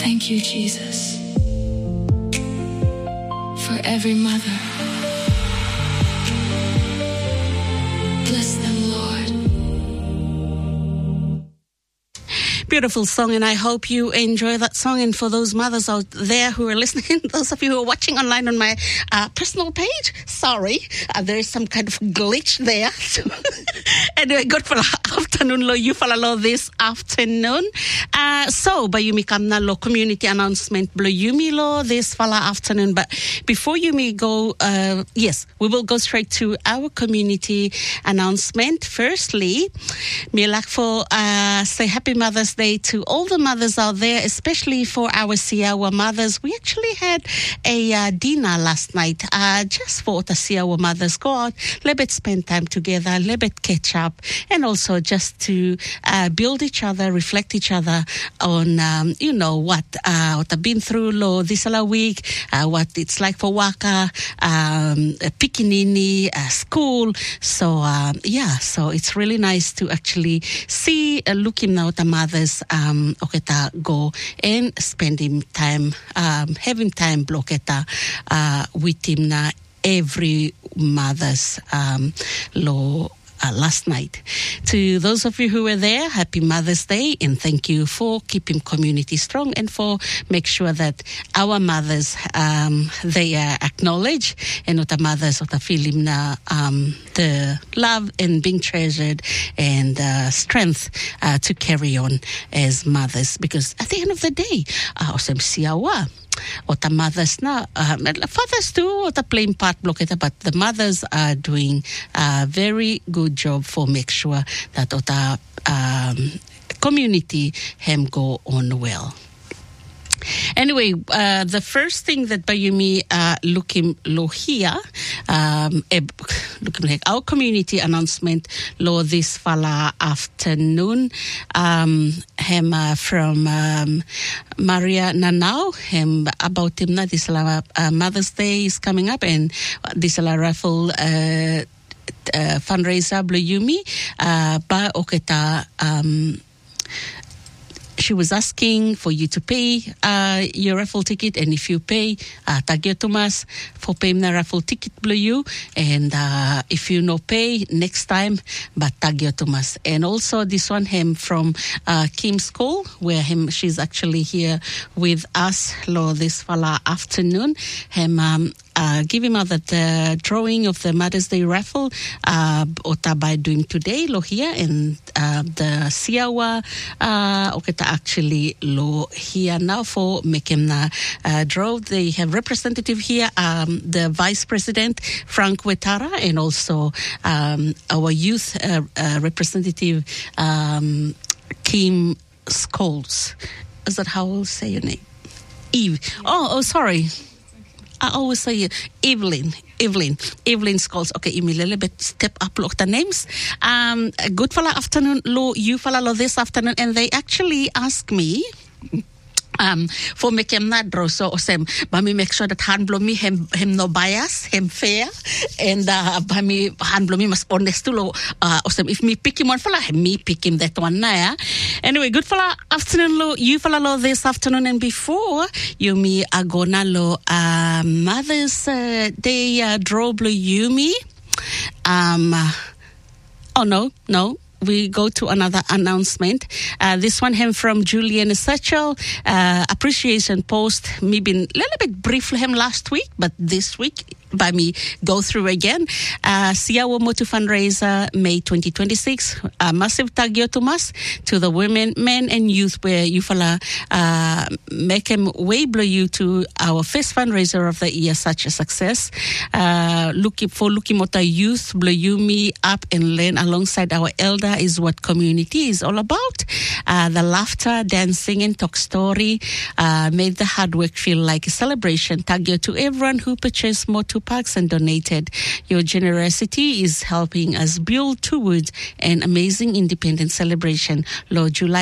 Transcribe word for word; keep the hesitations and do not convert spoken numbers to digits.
Thank you, Jesus, for every mother. Bless them, Lord. Beautiful song, and I hope you enjoy that song. And for those mothers out there who are listening, those of you who are watching online on my uh, personal page, sorry, uh, there is some kind of glitch there. Anyway, good for afternoon, lo you follow this afternoon. Uh, so, Bayumi Kamna lo community announcement, Bayumi lo this fala afternoon. But before you may go, uh, yes, we will go straight to our community announcement. Firstly, me like for uh, say Happy Mother's Day to all the mothers out there, especially for our Siawa mothers. We actually had a uh, dinner last night, uh, just for the Siawa mothers. Go out, let it spend time together, let it catch up, and also just to uh, build each other, reflect each other on, um, you know, what uh, what I've been through lo this week, uh, what it's like for Waka, um, Pikinini, uh, school. So, um, yeah, so it's really nice to actually see, uh, looking now at the mothers, um, oketa go and spend him time, um, having time bloketa, uh, with him na every mother's, um, lo, Uh, last night. To those of you who were there, happy Mother's Day, and thank you for keeping community strong and for make sure that our mothers, um, they are acknowledged, and not the mothers of the feeling na um, the love and being treasured and uh, strength uh, to carry on as mothers, because at the end of the day, uh, osem siawa. Or the mothers na, uh, fathers too, or the playing part blocketa, but the mothers are doing a very good job for make sure that the um, community hem go on well. Anyway, uh, the first thing that Bayumi uh, looking lo here, um, looking like our community announcement lo this fala afternoon, um, him uh, from um, Maria Nanau, him about him na this uh, Mother's Day is coming up, and this raffle uh, uh, fundraiser Bayumi uh, ba oketa um. She was asking for you to pay uh, your raffle ticket, and if you pay, uh, tagyo Tomas for paying the raffle ticket blue, and uh, if you no pay next time, but tagyo Tomas. And also this one him from uh, Kim's School, where him she's actually here with us lo this fala afternoon. Him um, uh, give him out that the drawing of the Mother's Day raffle uh, ota by doing today lo here, and uh, the Siawa uh, oketa actually lo here now for making the uh, draw. They have representative here, um, the Vice President Frank Wetara, and also um, our youth uh, uh, representative um, Kim Scholes. Is that how I'll say your name? Eve. Oh, oh, sorry. I always say Evelyn, Evelyn, Evelyn Scholes. Okay, you may a little bit step up look the names. Um, good fella afternoon, lo you fella lo this afternoon, and they actually ask me. Um, for making that draw, so osem, but me make sure that hand blow me him him no bias, him fair, and uh, by me hand blow me must honest to lo. Uh, osem, if me pick him one fella, me pick him that one na yeah. Anyway, good fella afternoon lo, you fella lo this afternoon, and before you me agona lo uh, Mother's uh, Day uh, draw blow you me. Um, oh no, no. We go to another announcement. Uh, this one him from Julian Satchel. Uh, appreciation post. Me been a little bit brief for him last week, but this week by me go through again. Uh, Siawa Motu fundraiser May twenty twenty-six. A massive tagyo Tomas to the women, men, and youth where you fella uh, make him way blow you to our first fundraiser of the year, such a success. Uh, looking for looking at the youth blow you me up and learn alongside our elder is what community is all about. Uh, the laughter, dancing, and talk story uh, made the hard work feel like a celebration. Tagyo to everyone who purchased Motu Packs and donated. Your generosity is helping us build towards an amazing independence celebration. Lord July